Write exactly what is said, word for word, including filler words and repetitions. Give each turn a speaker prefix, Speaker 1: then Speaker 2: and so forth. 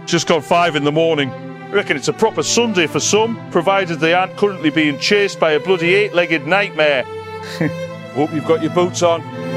Speaker 1: Just gone five in the morning. I reckon it's a proper Sunday for some, provided they aren't currently being chased by a bloody eight-legged nightmare. Hope you've got your boots on.